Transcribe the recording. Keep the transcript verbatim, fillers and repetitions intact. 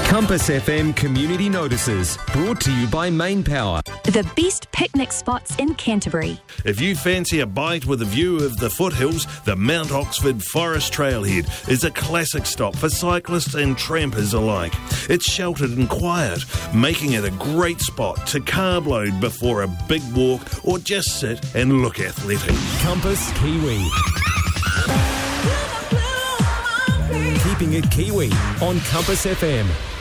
Compass F M Community Notices, brought to you by Main Power. The best picnic spots in Canterbury. If you fancy a bite with a view of the foothills, the Mount Oxford Forest Trailhead is a classic stop for cyclists and trampers alike. It's sheltered and quiet, making it a great spot to carb load before a big walk or just sit and look athletic. Compass Kiwi. Keeping it Kiwi on Compass F M.